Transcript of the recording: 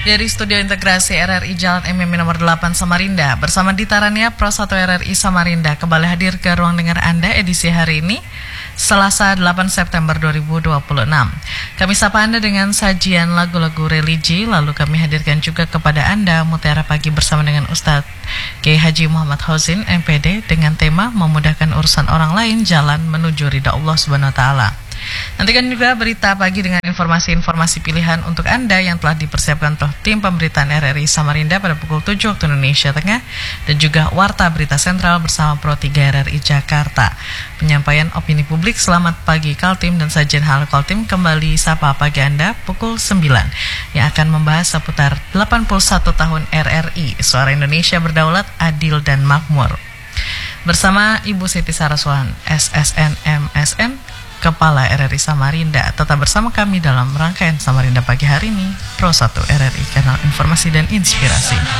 Dari Studio Integrasi RRI Jalan MMI nomor 8 Samarinda, bersama Dita Rania, Pro 1 RRI Samarinda, kembali hadir ke ruang dengar Anda edisi hari ini, Selasa 8 September 2026. Kami sapa Anda dengan sajian lagu-lagu religi, lalu kami hadirkan juga kepada Anda Mutiara Pagi bersama dengan Ustadz Kiai Haji Muhammad Hozin, MPD, dengan tema memudahkan urusan orang lain, jalan menuju ridha Allah Subhanahu wa Ta'ala. Nantikan juga berita pagi dengan informasi-informasi pilihan untuk Anda yang telah dipersiapkan oleh tim pemberitaan RRI Samarinda pada pukul 7 waktu Indonesia Tengah, dan juga Warta Berita Sentral bersama Pro 3 RRI Jakarta. Penyampaian opini publik Selamat Pagi Kaltim dan sajian hal Kaltim kembali sapa pagi Anda pukul 9 yang akan membahas seputar 81 tahun RRI, Suara Indonesia Berdaulat, Adil dan Makmur. Bersama Ibu Siti Saraswan, SSN MSN, Kepala RRI Samarinda. Tetap bersama kami dalam rangkaian Samarinda Pagi hari ini, Pro 1 RRI, kanal informasi dan inspirasi.